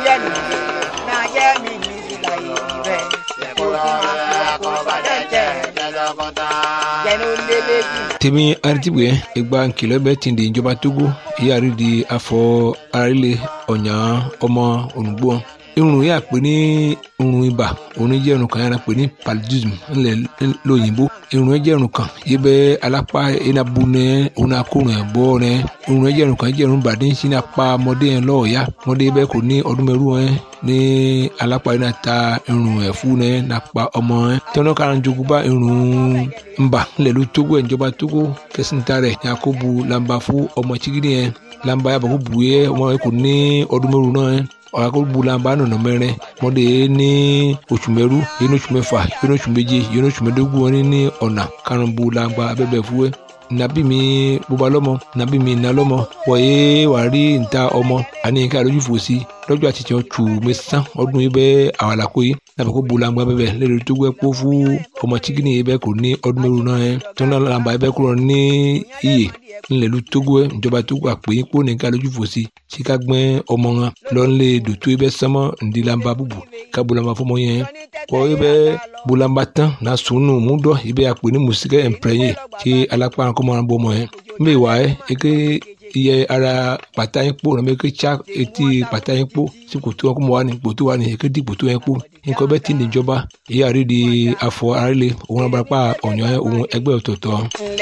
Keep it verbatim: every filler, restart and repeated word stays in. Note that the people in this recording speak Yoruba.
yẹ nù náà yẹ mi ní ìlà yìí bẹ́ẹ̀ kó tí máa fi ọkọ̀ bàdẹ́ jẹ́ jẹ́nu lélẹ́bí. tèmi aritibue ìgbà nkìlọ̀ bẹ́ẹ̀ ti di ìjọba Togo ìyáàrí di afọ arílẹ̀ ọ̀nyà ọmọ olùgbò irun yà pé ní irun ibà òun jẹ́ irun kan yàrá pé ní paludism ńlẹ̀ lóyìnbó irun jẹ́ irun kan yìí bẹ́ alápá enabu nẹ òun akórun ẹ̀ bọ́ nẹ irun jẹ́ irun kan jẹ́ irun bàdé ń sin apá ọmọdé yẹn lọ́ọ̀ọ́yá ọmọdé bẹ́ẹ̀ kò ní ọdún mẹ́rù ẹ̀ ní alápá yẹn náà ta irun ẹ̀ fún ẹ̀ nàpa ọmọ ẹ̀ tọ́nà kára jogun bá irun ńbà ńlẹ̀ ló Togo ìjọba Togo kẹsìntà rẹ̀ yakubu lamba fún ọmọ chigidi yẹn lamba yàbọ̀ kó bu yẹ ọmọ yẹn kò ní ọdún mẹ́rù náà ẹ̀ ọ̀làkọ̀gbọ̀làmbà nọ̀nà mẹ́rin mọ́dé ní oṣù mẹ́rú yẹn oṣù mẹ́fà yẹn oṣù méje yẹn oṣù mẹ́dógún wọn ní ọ̀nà karùnbọ̀làmbà abẹ́bẹ̀ fúwẹ́ nàbí mi bóba lọ́mọ nàbí mi nà lọ́mọ wọ̀nyé wà rí níta ọmọ àní nǹkan àlójú fò sí lọ́jọ́ àtijọ́ tù mẹ́sàn ọdún yìí bẹ́ẹ̀ àwàlàkó yìí nàbẹ̀ kó bọ̀làmbà bẹ́bẹ̀ lẹ́rìí tó gbẹ́ kó fún ọmọ chikini yìí bẹ́ẹ̀ kò ní ọdún mẹ́rù náà yẹn tó náà làǹbà yìí bẹ́ẹ̀ kúrò ní iyè ńlẹ̀lú Togo ẹ̀ ìjọba Togo àpèyìn kó nìkan lójú fò sí sika gbẹ́ ọmọ wọn lọ́nlẹ̀ dòtó ẹ bẹ́ sánmọ́ ndílamba búbu ká bolamba fọmọ yẹn kọ́ ẹ bẹ́ bolamba tán náà sùnù múdọ̀ ẹ bẹ́ àpè ní mùsíkẹ́ ẹ̀ǹpẹ̀rẹ̀yẹ tí alápá kọ́ máa bọ́ ọmọ yẹn ń bẹ̀ wá ẹ ẹ ké iye ara pàtà yín kpó nàbẹ ké tsa etí pàtà yín kpó sí kòtò wọn kó mọ wá ní kòtò wá ní ẹ ké di kòtò yẹn kpó nǹkan bẹ́ẹ̀ tí ní ìjọba ìyá rí di afọ arílẹ̀ òun abarapá ọ̀nyọ́ òun ẹgbẹ́ ọ̀tọ̀ọ̀tọ̀.